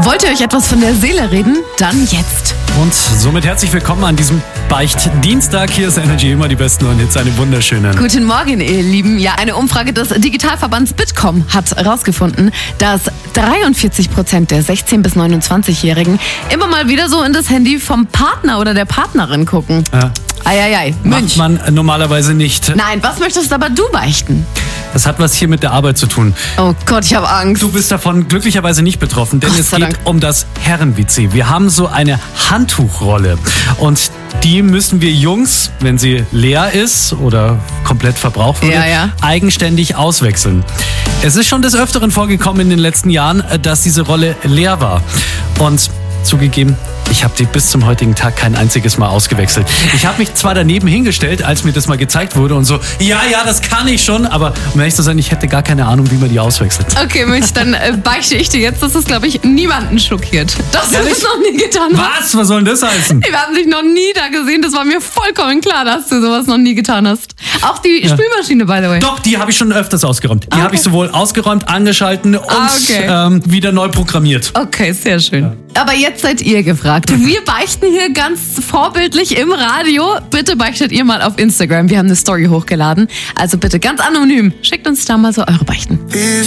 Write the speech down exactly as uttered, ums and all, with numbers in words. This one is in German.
Wollt ihr euch etwas von der Seele reden? Dann jetzt. Und somit herzlich willkommen an diesem Beicht-Dienstag. Hier ist Energy, immer die besten neuen Hits. Eine wunderschöne. Guten Morgen, ihr Lieben. Ja, eine Umfrage des Digitalverbands Bitkom hat herausgefunden, dass dreiundvierzig Prozent der sechzehn- bis neunundzwanzigjährigen immer mal wieder so in das Handy vom Partner oder der Partnerin gucken. Ja. Eieiei, Mensch. Macht man normalerweise nicht. Nein, was möchtest aber du beichten? Das hat was hier mit der Arbeit zu tun. Oh Gott, ich habe Angst. Du bist davon glücklicherweise nicht betroffen, denn Gott es sei geht Dank. um das Herren-W C. Wir haben so eine Handtuchrolle und die müssen wir Jungs, wenn sie leer ist oder komplett verbraucht wurde, Ja, ja. eigenständig auswechseln. Es ist schon des Öfteren vorgekommen in den letzten Jahren, dass diese Rolle leer war. Und zugegeben, ich habe die bis zum heutigen Tag kein einziges Mal ausgewechselt. Ich habe mich zwar daneben hingestellt, als mir das mal gezeigt wurde und so, ja, ja, das kann ich schon, aber um ehrlich zu sein, ich hätte gar keine Ahnung, wie man die auswechselt. Okay, Mensch, dann äh, beichte ich dir jetzt, dass es, glaube ich, niemanden schockiert. Dass du Ehrlich? das noch nie getan hast. Was? Was soll denn das heißen? Wir haben dich noch nie da gesehen. Das war mir vollkommen klar, dass du sowas noch nie getan hast. Auch die Ja. Spülmaschine, by the way. Doch, die habe ich schon öfters ausgeräumt. Die Ah, habe okay. ich sowohl ausgeräumt, angeschalten und Ah, okay. ähm, wieder neu programmiert. Okay, sehr schön. Aber jetzt seid ihr gefragt. Wir beichten hier ganz vorbildlich im Radio. Bitte beichtet ihr mal auf Instagram. Wir haben eine Story hochgeladen. Also bitte ganz anonym. Schickt uns da mal so eure Beichten.